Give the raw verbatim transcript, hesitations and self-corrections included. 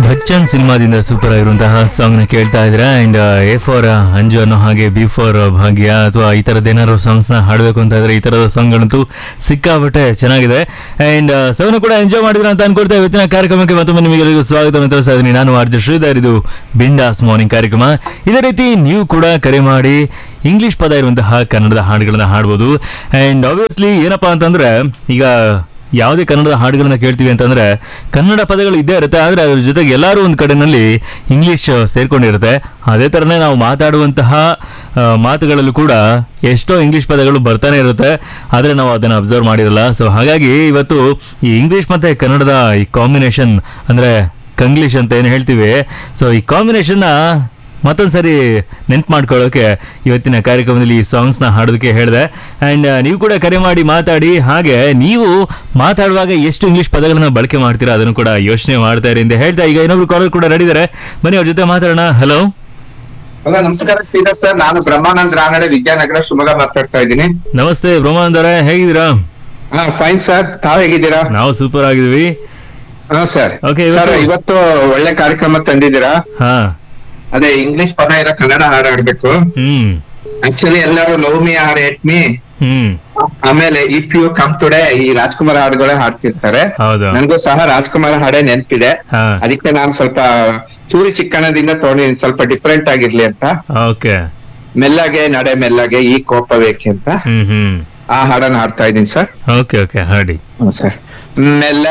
Bachchan ಸಿನಿಮಾದಿಂದ super ಆಗಿರುವಂತಹ song ನ ಕೇಳ್ತಾ ಇದ್ರೆ ಅಂಡ್ ಎ ಫಾರ್ ಅಂಜು ಅನ್ನೋ ಹಾಗೆ ಬಿ ಫಾರ್ ಭಾಗ್ಯ ಅಥವಾ ಈ ತರದ ಏನಾದ್ರು ಸಾಂಗ್ಸ್ ನ ಹಾಡಬೇಕು ಅಂತ ಇದ್ರೆ ಈ ತರದ ಸಾಂಗ್ ಗಳಂತೂ ಸಿಕ್ಕಾಬಟ್ಟೆ ಚೆನ್ನಾಗಿದೆ. ಅಂಡ್ ಸಾಂಗ್ ಕೂಡ ಎಂಜಾಯ್ ಮಾಡಿದ್ರ ಅಂತ ಅನ್ಕೊಳ್ತಾ ಇವತ್ತಿನ ಕಾರ್ಯಕ್ರಮಕ್ಕೆ ಮತ್ತೊಮ್ಮೆ ನಿಮಗೆಲ್ಲರಿಗೂ ಸ್ವಾಗತ ತಿಳಿಸ್ತಾ ಇದ್ದೀನಿ. ನಾನು ಆರ್ಜೆ ಶ್ರೀಧರ್, ಇದು ಬಿಂದಾಸ್ ಮಾರ್ನಿಂಗ್ ಕಾರ್ಯಕ್ರಮ. ಇದೇ ರೀತಿ ನೀವು ಕೂಡ ಕರೆ ಮಾಡಿ ಇಂಗ್ಲಿಷ್ ಪದ ಇರುವಂತಹ ಕನ್ನಡದ ಹಾಡುಗಳನ್ನ ಹಾಡ್ಬೋದು. ಅಂಡ್ ಆಬ್ವಿಯಸ್ಲಿ ಏನಪ್ಪಾ ಅಂತಂದ್ರೆ, ಈಗ ಯಾವುದೇ ಕನ್ನಡದ ಹಾಡುಗಳನ್ನ ಕೇಳ್ತೀವಿ ಅಂತಂದ್ರೆ ಕನ್ನಡ ಪದಗಳು ಇದ್ದೇ ಇರುತ್ತೆ, ಆದರೆ ಅದ್ರ ಜೊತೆಗೆ ಎಲ್ಲರೂ ಒಂದು ಕಡೆನಲ್ಲಿ ಇಂಗ್ಲಿಷ್ ಸೇರ್ಕೊಂಡಿರುತ್ತೆ. ಅದೇ ಥರನೇ ನಾವು ಮಾತಾಡುವಂತಹ ಮಾತುಗಳಲ್ಲೂ ಕೂಡ ಎಷ್ಟೋ ಇಂಗ್ಲಿಷ್ ಪದಗಳು ಬರ್ತಾನೆ ಇರುತ್ತೆ, ಆದರೆ ನಾವು ಅದನ್ನು ಅಬ್ಸರ್ವ್ ಮಾಡಿರಲ್ಲ. ಸೊ ಹಾಗಾಗಿ ಇವತ್ತು ಈ ಇಂಗ್ಲಿಷ್ ಮತ್ತು ಕನ್ನಡದ ಈ ಕಾಂಬಿನೇಷನ್ ಅಂದರೆ ಕಂಗ್ಲೀಷ್ ಅಂತ ಏನು ಹೇಳ್ತೀವಿ, ಸೊ ಈ ಕಾಂಬಿನೇಷನ್ನ ಮತ್ತೊಂದ್ಸರಿ ನೆನ್ಪು ಮಾಡ್ಕೊಳ್ಳೋಕೆ ಇವತ್ತಿನ ಕಾರ್ಯಕ್ರಮದಲ್ಲಿ ಈ ಸಾಂಗ್ಸ್ನ ಹಾಡೋದಕ್ಕೆ ಹೇಳಿದೆ. ಆ್ಯಂಡ್ ನೀವು ಕೂಡ ಕರೆ ಮಾಡಿ ಮಾತಾಡಿ. ಹಾಗೆ ನೀವು ಮಾತಾಡುವಾಗ ಎಷ್ಟು ಇಂಗ್ಲಿಷ್ ಪದಗಳನ್ನ ಬಳಕೆ ಮಾಡ್ತೀರಾ ಅದನ್ನು ಕೂಡ ಯೋಚನೆ ಮಾಡ್ತಾ ಇರಿ ಅಂತ ಹೇಳ್ತಾ, ಈಗ ಇನ್ನೊಬ್ರು ಕಾಲರ್ ಕೂಡ ರೆಡಿ ಇದ್ದಾರೆ, ಬನ್ನಿ ಅವ್ರ ಜೊತೆ ಮಾತಾಡೋಣ. ಹಲೋ ಹಲೋ, ನಮಸ್ಕಾರ ಶ್ರೀಧರ್ ಸರ್. ನಾನು ಬ್ರಹ್ಮಾನಂದ್ ರಾನಡೆ, ವಿದ್ಯಾನಗರ, ಶಿವಮೊಗ್ಗ ಮಾತಾಡ್ತಾ ಇದ್ದೀನಿ. ನಮಸ್ತೆ ಬ್ರಹ್ಮಾನಂದ್ ಅವರೇ, ಹೇಗಿದ್ದೀರಾ? ಹಾ, ಫೈನ್ ಸರ್. ತಾವ್ ಹೇಗಿದ್ದೀರಾ? ನಾವು ಸೂಪರ್ ಆಗಿದ್ದೀವಿ. ಹಾ ಸರ್. Okay, ಸರ್, ಇವತ್ತು- ಇವತ್ತು ಒಳ್ಳೆ ಕಾರ್ಯಕ್ರಮ ತಂದಿದ್ದೀರಾ. ಹಾ, ಅದೇ ಇಂಗ್ಲಿಷ್ ಪದ ಇರೋ ಕನ್ನಡ ಹಾಡು ಆಡ್ಬೇಕು. ಹ್ಮ್ ಆಕ್ಚುಲಿ ಎಲ್ಲರೂ love me or hate me, ಹ್ಮ್ ಆಮೇಲೆ ಇಫ್ ಯು ಕಮ್ ಟುಡೇ, ಈ ರಾಜ್ಕುಮಾರ್ ಹಾಡುಗಳೇ ಹಾಡ್ತಿರ್ತಾರೆ. ಹೌದು. ನನ್ಗೂ ಸಹ ರಾಜ್ಕುಮಾರ್ ಹಾಡೇ ನೆನ್ಪಿದೆ. ಹಾ, ಅದಕ್ಕೆ ನಾನು ಸ್ವಲ್ಪ ಚೂರಿ ಚಿಕ್ಕಣದಿಂದ ತಗೊಂಡಿದ್ದೀನಿ, ಸ್ವಲ್ಪ ಡಿಫ್ರೆಂಟ್ ಆಗಿರ್ಲಿ ಅಂತ. ಓಕೆ. ಮೆಲ್ಲಗೆ ನಡೆ ಮೆಲ್ಲಗೆ ಈ ಕೋಪ ಬೇಕೆ ಅಂತ ಹ್ಮ್ ಹ್ಮ್ ಆ ಹಾಡನ್ನ ಹಾಡ್ತಾ ಇದ್ದೀನಿ ಸರ್. ಓಕೆ ಓಕೆ ಹಾಡಿ. ಹ್ಮ್ ಸರ್. ಮೆಲ್ಲ